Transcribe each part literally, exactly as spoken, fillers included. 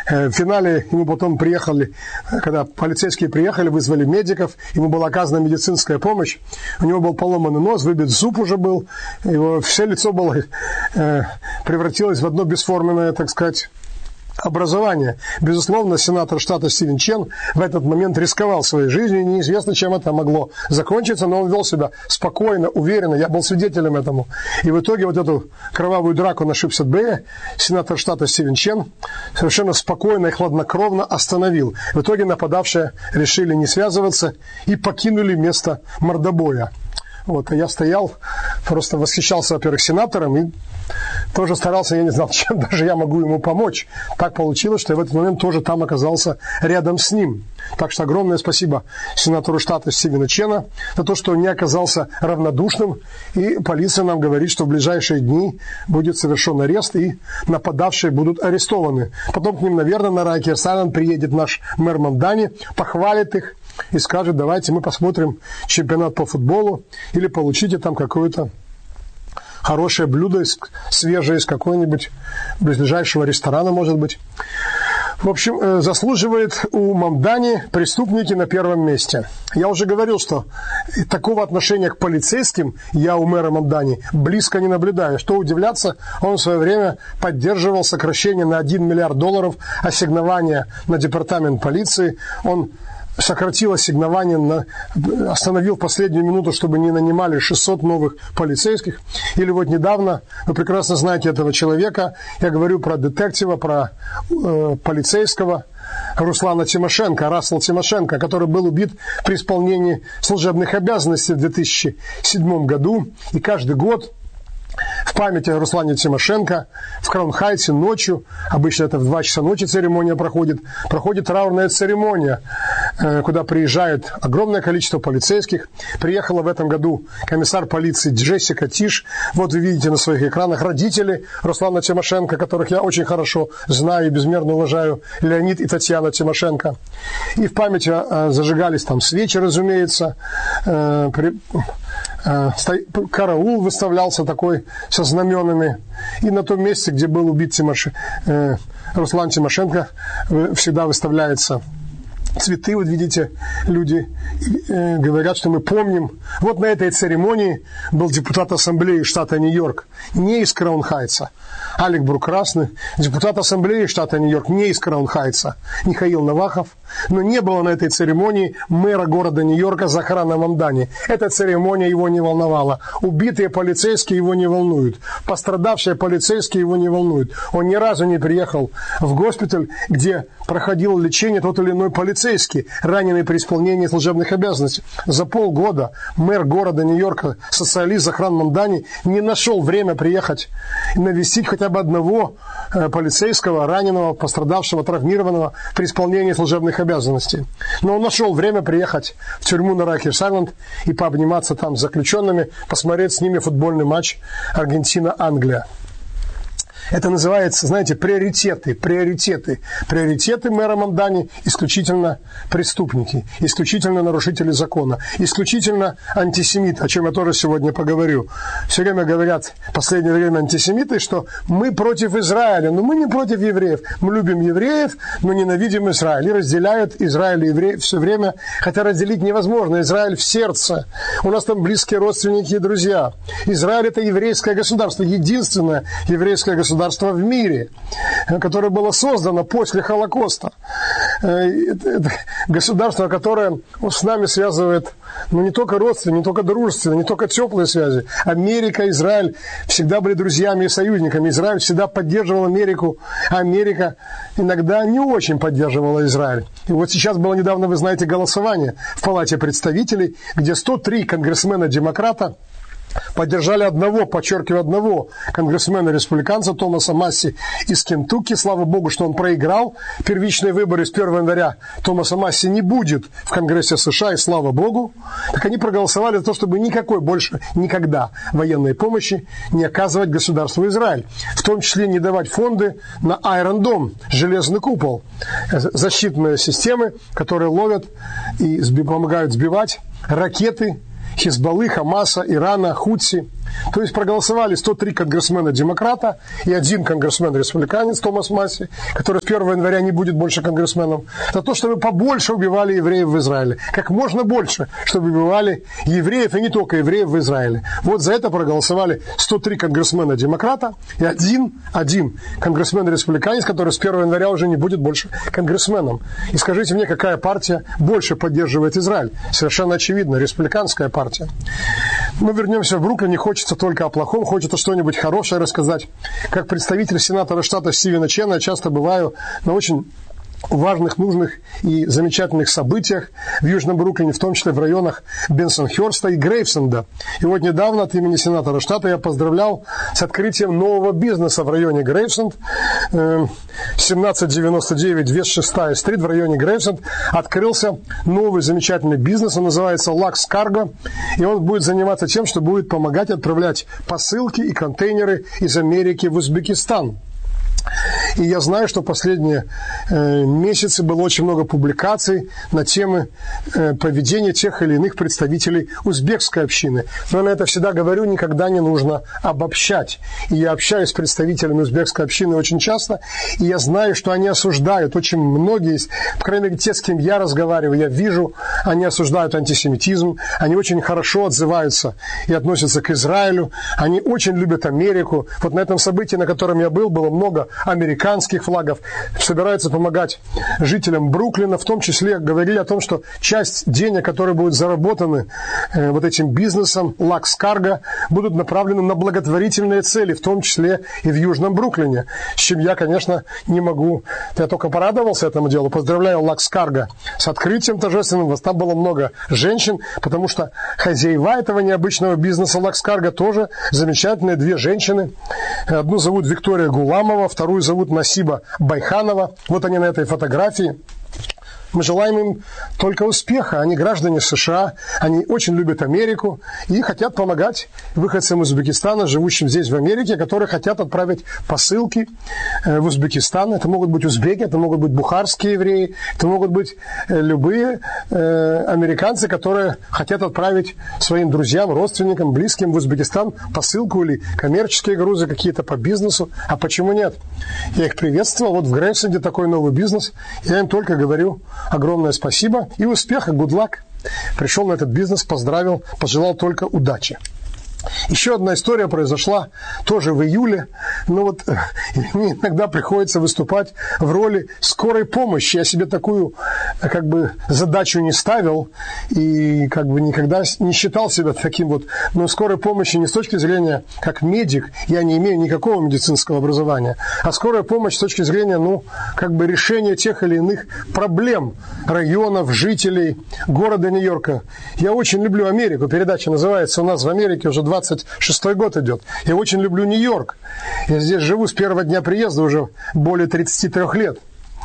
В финале ему потом приехали, когда полицейские приехали, вызвали медиков, ему была оказана медицинская помощь, у него был поломанный нос, выбит зуб уже был, его все лицо было, э, превратилось в одно бесформенное, так сказать, образование. Безусловно, сенатор штата Стивен Чен в этот момент рисковал своей жизнью, неизвестно, чем это могло закончиться, но он вел себя спокойно, уверенно, я был свидетелем этому. И в итоге вот эту кровавую драку на Шипсет-Бэе сенатор штата Стивен Чен совершенно спокойно и хладнокровно остановил. В итоге нападавшие решили не связываться и покинули место мордобоя. Вот, а я стоял, просто восхищался, во-первых, сенатором и тоже старался, я не знал, чем даже я могу ему помочь. Так получилось, что я в этот момент тоже там оказался рядом с ним. Так что огромное спасибо сенатору штата Стивена Чена за то, что он не оказался равнодушным. И полиция нам говорит, что в ближайшие дни будет совершен арест и нападавшие будут арестованы. Потом к ним, наверное, на Райкерс-Айленд приедет наш мэр Мамдани, похвалит их и скажет: давайте мы посмотрим чемпионат по футболу или получите там какое-то хорошее блюдо, свежее из какого-нибудь близлежащего ресторана, может быть. В общем, заслуживает у Мамдани преступники на первом месте. Я уже говорил, что такого отношения к полицейским я у мэра Мамдани близко не наблюдаю. Что удивляться, он в свое время поддерживал сокращение на один миллиард долларов ассигнования на департамент полиции. Он сократил ассигнование, на, остановил последнюю минуту, чтобы не нанимали шестьсот новых полицейских. Или вот недавно, вы прекрасно знаете этого человека, я говорю про детектива, про э, полицейского Руслана Тимошенко, Рассел Тимошенко, который был убит при исполнении служебных обязанностей в две тысячи седьмом году. И каждый год в память о Руслане Тимошенко в Краун-Хайтсе ночью, обычно это в два часа ночи церемония проходит, проходит траурная церемония, куда приезжает огромное количество полицейских. Приехала в этом году комиссар полиции Джессика Тиш. Вот вы видите на своих экранах родители Руслана Тимошенко, которых я очень хорошо знаю и безмерно уважаю, Леонид и Татьяна Тимошенко. И в память зажигались там свечи, разумеется, караул выставлялся такой со знаменами. И на том месте, где был убит Тимош... э, Руслан Тимошенко, всегда выставляется цветы. Вот видите, люди э, говорят, что мы помним. Вот на этой церемонии был депутат ассамблеи штата Нью-Йорк, не из Краун-Хайтса, Алек Брук-Красный, депутат ассамблеи штата Нью-Йорк, не из Краун-Хайтса, Михаил Навахов. Но не было на этой церемонии мэра города Нью-Йорка Захрана Мамдани. Эта церемония его не волновала. Убитые полицейские его не волнуют. Пострадавшие полицейские его не волнуют. Он ни разу не приехал в госпиталь, где проходил лечение тот или иной полицейский, раненый при исполнении служебных обязанностей. За полгода мэр города Нью-Йорка, социалист Захран Мамдани, не нашел время приехать и навестить хотя бы одного э, полицейского, раненого, пострадавшего, травмированного при исполнении служебных обязанностей. Но он нашел время приехать в тюрьму на Райкерс-Айленд и пообниматься там с заключенными, посмотреть с ними футбольный матч Аргентина-Англия. Это называется, знаете, приоритеты, приоритеты. Приоритеты мэра Мамдани исключительно преступники, исключительно нарушители закона, исключительно антисемиты, о чем я тоже сегодня поговорю. Все время говорят в последнее время антисемиты, что мы против Израиля, но мы не против евреев. Мы любим евреев, но ненавидим Израиль. И разделяют Израиль и евреев все время, хотя разделить невозможно. Израиль в сердце. У нас там близкие родственники и друзья. Израиль — это еврейское государство, единственное еврейское государство в мире, которое было создано после Холокоста. Это государство, которое с нами связывает ну, не только родственные, не только дружественные, не только теплые связи. Америка, Израиль всегда были друзьями и союзниками. Израиль всегда поддерживал Америку, а Америка иногда не очень поддерживала Израиль. И вот сейчас было недавно, вы знаете, голосование в Палате представителей, где сто три конгрессмена-демократа поддержали одного, подчеркиваю, одного конгрессмена-республиканца Томаса Масси из Кентукки. Слава Богу, что он проиграл первичные выборы. С первого января Томаса Масси не будет в Конгрессе США, и слава Богу. Так они проголосовали за то, чтобы никакой больше, никогда военной помощи не оказывать государству Израиль. В том числе не давать фонды на Iron Dome, железный купол. Защитные системы, которые ловят и помогают сбивать ракеты Хизбаллы, Хамаса, Ирана, Хутси То есть проголосовали сто три конгрессмена-демократа и один конгрессмен-республиканец Томас Масси, который с первого января не будет больше конгрессменом, за то, чтобы побольше убивали евреев в Израиле. Как можно больше, чтобы убивали евреев, и не только евреев в Израиле. Вот за это проголосовали сто три конгрессмена-демократа и один, один конгрессмен-республиканец, который с первого января уже не будет больше конгрессменом. И скажите мне, какая партия больше поддерживает Израиль? Совершенно очевидно, республиканская партия. Мы вернемся в Бруклин, не хочется только о плохом, хочется что-нибудь хорошее рассказать. Как представитель сенатора штата Стивена Чена я часто бываю на очень важных, нужных и замечательных событиях в Южном Бруклине, в том числе в районах Бенсон-Хёрста и Грейвсенда. И вот недавно от имени сенатора штата я поздравлял с открытием нового бизнеса в районе Грейвсенд. семнадцать девяносто девять Вест шестая стрит в районе Грейвсенд открылся новый замечательный бизнес, он называется Lux Cargo, и он будет заниматься тем, что будет помогать отправлять посылки и контейнеры из Америки в Узбекистан. И я знаю, что последние э, месяцы было очень много публикаций на темы э, поведения тех или иных представителей узбекской общины. Но я на это всегда говорю, никогда не нужно обобщать. И я общаюсь с представителями узбекской общины очень часто, и я знаю, что они осуждают. Очень многие, по крайней мере, те, с кем я разговариваю, я вижу, они осуждают антисемитизм, они очень хорошо отзываются и относятся к Израилю, они очень любят Америку. Вот на этом событии, на котором я был, было много американских флагов, собираются помогать жителям Бруклина, в том числе говорили о том, что часть денег, которые будут заработаны э, вот этим бизнесом Lux Cargo, будут направлены на благотворительные цели, в том числе и в Южном Бруклине, с чем я, конечно, не могу, я только порадовался этому делу, поздравляю Lux Cargo с открытием торжественным, там было много женщин, потому что хозяева этого необычного бизнеса Lux Cargo тоже замечательные две женщины, одну зовут Виктория Гуламова, вторую зовут Насиба Байханова. Вот они на этой фотографии. Мы желаем им только успеха. Они граждане США, они очень любят Америку и хотят помогать выходцам из Узбекистана, живущим здесь в Америке, которые хотят отправить посылки в Узбекистан. Это могут быть узбеки, это могут быть бухарские евреи, это могут быть любые американцы, которые хотят отправить своим друзьям, родственникам, близким в Узбекистан посылку или коммерческие грузы какие-то по бизнесу. А почему нет? Я их приветствовал. Вот в Грейвсенде такой новый бизнес. Я им только говорю огромное спасибо и успеха, good luck. Пришел на этот бизнес, поздравил, пожелал только удачи. Еще одна история произошла тоже в июле. Но вот мне иногда приходится выступать в роли скорой помощи. Я себе такую как бы задачу не ставил и как бы никогда не считал себя таким вот. Но скорой помощи не с точки зрения как медик, я не имею никакого медицинского образования, а скорая помощь с точки зрения, ну, как бы решения тех или иных проблем районов, жителей города Нью-Йорка. Я очень люблю Америку. Передача называется у нас в Америке уже двадцать шестой год идет. Я очень люблю Нью-Йорк. Я здесь живу с первого дня приезда уже более тридцати трёх лет.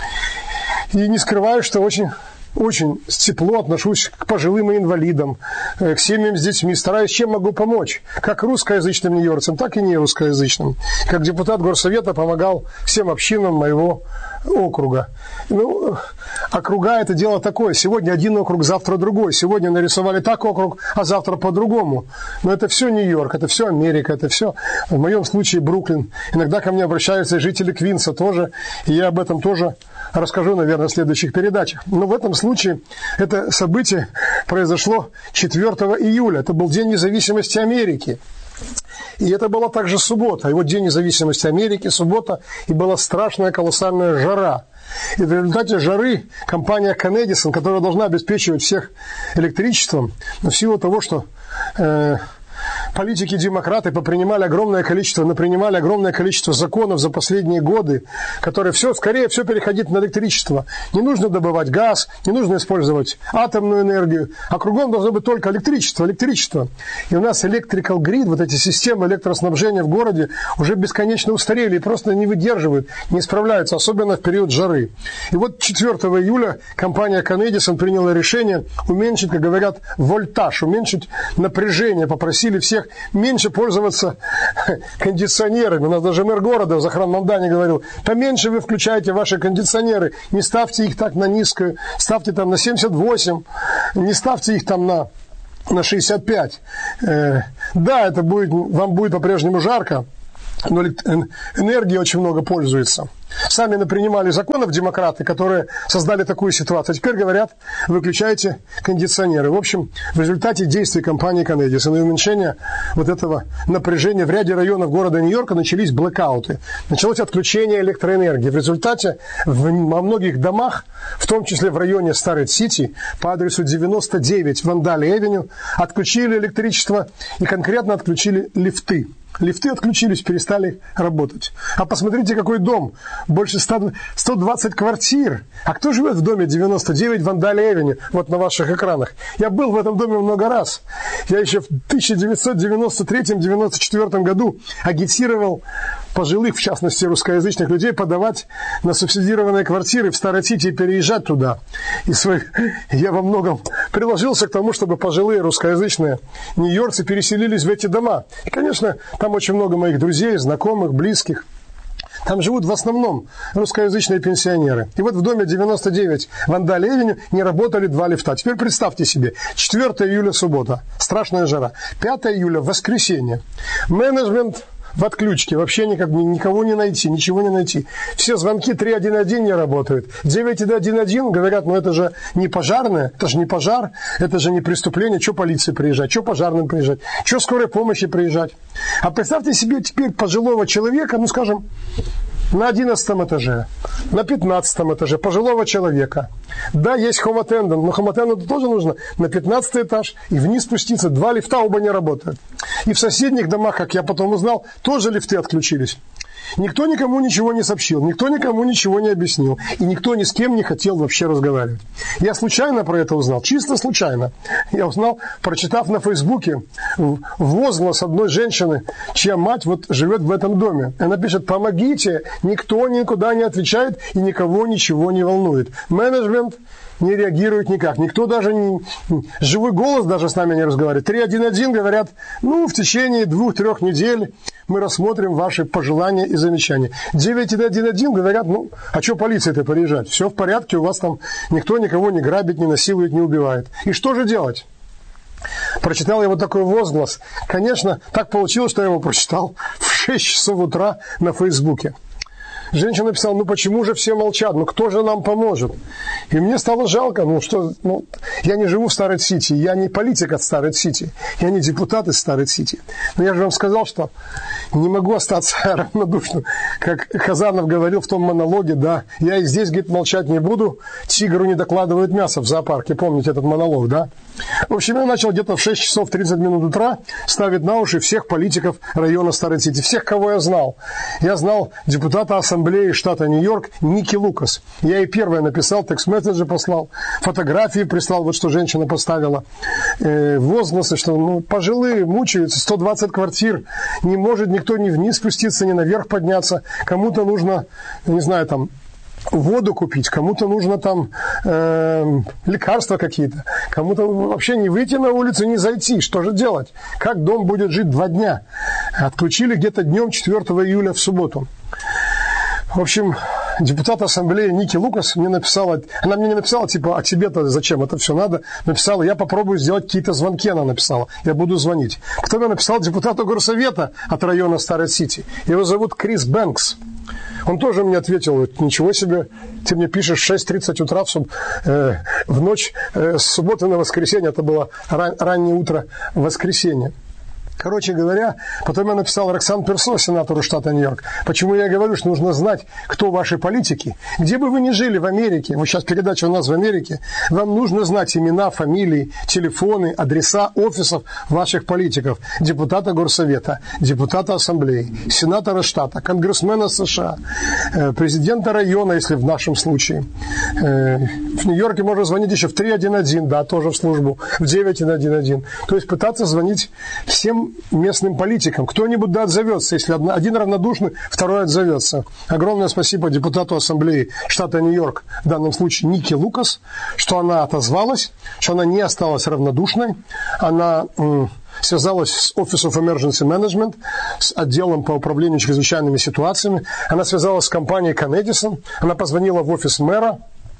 И не скрываю, что очень, очень тепло отношусь к пожилым и инвалидам, к семьям с детьми, стараюсь, чем могу помочь. Как русскоязычным нью-йоркцам, так и не русскоязычным. Как депутат горсовета помогал всем общинам моего округа. Ну, округа — это дело такое. Сегодня один округ, завтра другой. Сегодня нарисовали так округ, а завтра по-другому. Но это все Нью-Йорк, это все Америка, это все, в моем случае, Бруклин. Иногда ко мне обращаются жители Квинса тоже, и я об этом тоже расскажу, наверное, в следующих передачах. Но в этом случае это событие произошло четвёртого июля. Это был День независимости Америки. И это была также суббота. И вот День независимости Америки, суббота, и была страшная колоссальная жара. И в результате жары компания Con-Edison, которая должна обеспечивать всех электричеством, но в силу того, что э, политики-демократы попринимали огромное количество, напринимали огромное количество законов за последние годы, которые все, скорее все переходит на электричество. Не нужно добывать газ, не нужно использовать атомную энергию, а кругом должно быть только электричество, электричество. И у нас electrical grid, вот эти системы электроснабжения в городе уже бесконечно устарели и просто не выдерживают, не справляются, особенно в период жары. И вот четвёртого июля компания Con-Edison приняла решение уменьшить, как говорят, вольтаж, уменьшить напряжение, попросили всех меньше пользоваться кондиционерами. У нас даже мэр города в Захран-Мамдане говорил, поменьше вы включаете ваши кондиционеры, не ставьте их так на низкую, ставьте там на семьдесят восемь, не ставьте их там на на шестьдесят пять. Э, да, это будет, вам будет по-прежнему жарко, но энергии очень много пользуется. Сами напринимали законов демократы, которые создали такую ситуацию. А теперь говорят, выключайте кондиционеры. В общем, в результате действий компании Con-Edison и уменьшения вот этого напряжения в ряде районов города Нью-Йорка начались блэкауты. Началось отключение электроэнергии. В результате в, во многих домах, в том числе в районе Старрет-Сити, по адресу девяносто девять Вандаль-Авеню, отключили электричество и конкретно отключили лифты. Лифты отключились, перестали работать. А посмотрите, какой дом. Больше ста двадцати квартир. А кто живет в доме девяносто девять Вандаль-Авеню? Вот на ваших экранах. Я был в этом доме много раз. Я еще в тысяча девятьсот девяносто третьем — девяносто четвёртом году агитировал пожилых, в частности русскоязычных людей, подавать на субсидированные квартиры в Старрет-Сити и переезжать туда. И свой... Я во многом приложился к тому, чтобы пожилые русскоязычные нью-йоркцы переселились в эти дома. И, конечно, там очень много моих друзей, знакомых, близких. Там живут в основном русскоязычные пенсионеры. И вот в доме девяносто девять Вандаль-Авеню не работали два лифта. Теперь представьте себе, четвёртого июля суббота, страшная жара, пятого июля воскресенье. Менеджмент в отключке, вообще никак, никого не найти, ничего не найти. Все звонки три один один не работают. девять один один говорят, ну это же не пожарное, это же не пожар, это же не преступление, что полиции приезжать, что пожарным приезжать, что скорой помощи приезжать. А представьте себе теперь пожилого человека, ну скажем, на одиннадцатом этаже, на пятнадцатом этаже пожилого человека. Да, есть home attendant, но home attendant тоже нужно на пятнадцатый этаж и вниз спуститься. Два лифта оба не работают. И в соседних домах, как я потом узнал, тоже лифты отключились. Никто никому ничего не сообщил, никто никому ничего не объяснил, и никто ни с кем не хотел вообще разговаривать. Я случайно про это узнал, чисто случайно. Я узнал, прочитав на Фейсбуке возглас одной женщины, чья мать вот живет в этом доме. Она пишет: помогите, никто никуда не отвечает и никого ничего не волнует. Менеджмент не реагирует никак. Никто даже не... Живой голос даже с нами не разговаривает. три один один говорят, ну, в течение двух-трех недель мы рассмотрим ваши пожелания и замечания. девять один один говорят, ну, а что полиция-то приезжать? Все в порядке, у вас там никто никого не грабит, не насилует, не убивает. И что же делать? Прочитал я вот такой возглас. Конечно, так получилось, что я его прочитал в шесть часов утра на Фейсбуке. Женщина написала, ну почему же все молчат, ну кто же нам поможет? И мне стало жалко, ну что, ну, я не живу в Старрет-Сити, я не политик от Старрет-Сити, я не депутат из Старрет-Сити. Но я же вам сказал, что не могу остаться равнодушным. Как Хазанов говорил в том монологе, да, я и здесь, говорит, молчать не буду, тигру не докладывают мясо в зоопарке, помните этот монолог, да? В общем, я начал где-то в шесть часов тридцать минут утра ставить на уши всех политиков района Старрет-Сити, всех, кого я знал. Я знал депутата Ассамблеи штата Нью-Йорк Ники Лукас. Я ей первое написал, текст-месседжи послал, фотографии прислал, вот что женщина поставила, э, возгласы, что ну, пожилые мучаются, сто двадцать квартир, не может никто ни вниз спуститься, ни наверх подняться, кому-то нужно, не знаю, там, воду купить, кому-то нужно там э, лекарства какие-то, кому-то вообще не выйти на улицу, не зайти. Что же делать? Как дом будет жить два дня? Отключили где-то днем четвёртого июля в субботу. В общем, депутат Ассамблеи Ники Лукас мне написала, она мне не написала, типа, а тебе-то зачем это все надо? Написала, я попробую сделать какие-то звонки, она написала, я буду звонить. Потом я написал депутату горсовета от района Старрет-Сити. Его зовут Крис Бэнкс. Он тоже мне ответил, ничего себе, ты мне пишешь в шесть тридцать утра в, суб... э, в ночь э, с субботы на воскресенье, это было ран... раннее утро воскресенья. Короче говоря, потом я написал Роксан Персо, сенатору штата Нью-Йорк. Почему я говорю, что нужно знать, кто ваши политики. Где бы вы ни жили в Америке, вот сейчас передача у нас в Америке, вам нужно знать имена, фамилии, телефоны, адреса офисов ваших политиков. Депутата горсовета, депутата ассамблеи, сенатора штата, конгрессмена США, президента района, если в нашем случае. В Нью-Йорке можно звонить еще в три один один, да, тоже в службу, в девять один один. То есть пытаться звонить всем местным политикам. Кто-нибудь да отзовется. Если один равнодушный, второй отзовется. Огромное спасибо депутату Ассамблеи штата Нью-Йорк, в данном случае Ники Лукас, что она отозвалась, что она не осталась равнодушной. Она м, связалась с Office of Emergency Management, с отделом по управлению чрезвычайными ситуациями. Она связалась с компанией Con-Edison. Она позвонила в офис мэра.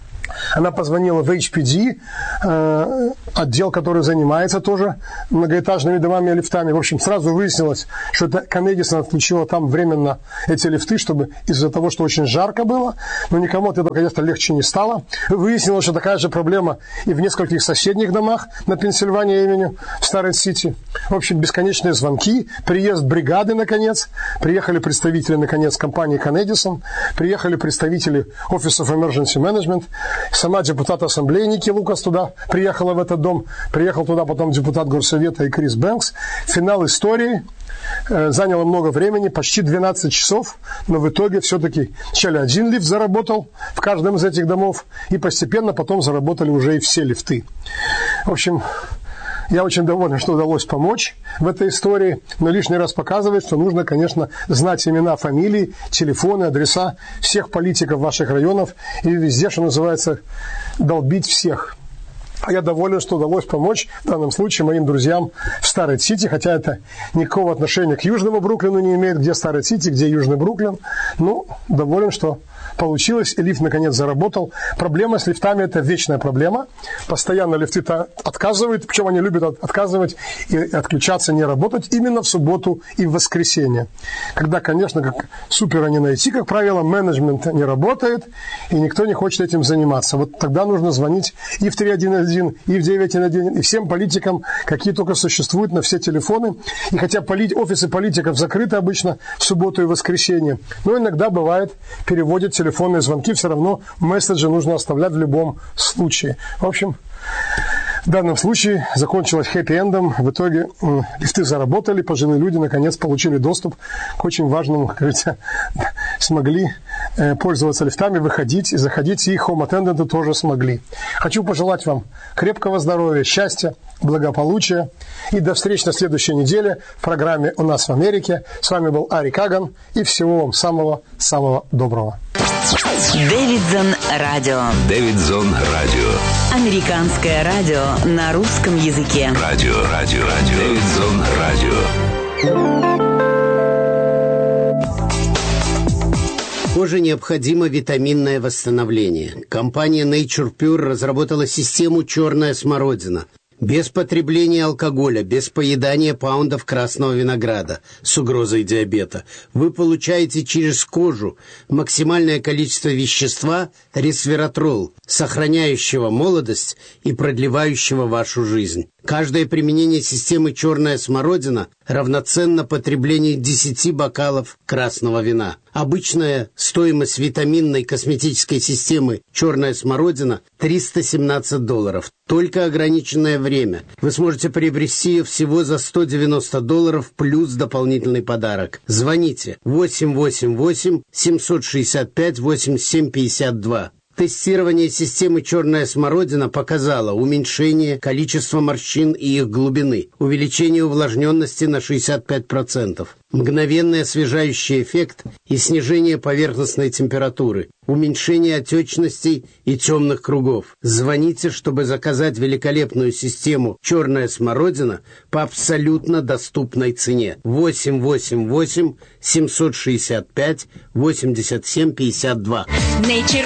Она позвонила в эйч пи ди, э, отдел, который занимается тоже многоэтажными домами и лифтами. В общем, сразу выяснилось, что это Con-Edison отключила там временно эти лифты, чтобы из-за того, что очень жарко было, но никому от этого, конечно, легче не стало. Выяснилось, что такая же проблема и в нескольких соседних домах на Пенсильвания-Эвеню, в Старой-Сити. В общем, бесконечные звонки, приезд бригады, наконец. Приехали представители, наконец, компании Con-Edison, приехали представители Office of Emergency Management, сама депутат ассамблеи Ники Лукас туда приехала в этот дом, приехал туда потом депутат горсовета и Крис Бэнкс. Финал истории. Заняло много времени, почти двенадцать часов, но в итоге все-таки вначале один лифт заработал в каждом из этих домов, и постепенно потом заработали уже и все лифты. В общем, я очень доволен, что удалось помочь в этой истории, но лишний раз показывает, что нужно, конечно, знать имена, фамилии, телефоны, адреса всех политиков ваших районов и везде, что называется, долбить всех. А я доволен, что удалось помочь в данном случае моим друзьям в Старой-Сити, хотя это никакого отношения к Южному Бруклину не имеет, где Старый-Сити, где Южный Бруклин. Ну, доволен, что получилось, и лифт наконец заработал. Проблема с лифтами – это вечная проблема. Постоянно лифты-то отказывают, причем они любят отказывать и отключаться, не работать именно в субботу и в воскресенье. Когда, конечно, как супера не найти, как правило, менеджмент не работает, и никто не хочет этим заниматься. Вот тогда нужно звонить и в три один один, и в девять один один, и всем политикам, какие только существуют, на все телефоны. И хотя поли... офисы политиков закрыты обычно в субботу и воскресенье, но иногда бывает, переводят телефонные звонки, все равно месседжи нужно оставлять в любом случае. В общем, в данном случае закончилось хэппи-эндом. В итоге э, лифты заработали, пожилые люди наконец получили доступ к очень важному, как говорится, смогли э, пользоваться лифтами, выходить и заходить, и хоум-аттенденты тоже смогли. Хочу пожелать вам крепкого здоровья, счастья, благополучия, и до встречи на следующей неделе в программе «У нас в Америке». С вами был Ари Каган, и всего вам самого-самого доброго. Дэвидсон Радио. Дэвидсон Радио. Американское радио на русском языке. Радио, радио, радио. Дэвидсон Радио. Коже необходимо витаминное восстановление. Компания Nature Pure разработала систему «Черная смородина». Без потребления алкоголя, без поедания паундов красного винограда с угрозой диабета вы получаете через кожу максимальное количество вещества ресвератрол, сохраняющего молодость и продлевающего вашу жизнь. Каждое применение системы «Черная смородина» равноценно потреблению десяти бокалов красного вина. Обычная стоимость витаминной косметической системы «Черная смородина» триста семнадцать долларов. Только ограниченное время. Вы сможете приобрести ее всего за сто девяносто долларов плюс дополнительный подарок. Звоните восемь восемь восемь семь шесть пять восемь семь пять два. Тестирование системы «Черная смородина» показало уменьшение количества морщин и их глубины, увеличение увлажненности на шестьдесят пять процентов, мгновенный освежающий эффект и снижение поверхностной температуры, уменьшение отечностей и темных кругов. Звоните, чтобы заказать великолепную систему «Черная смородина» по абсолютно доступной цене. восемь восемь восемь семь шесть пять восемь семь пять два. Nature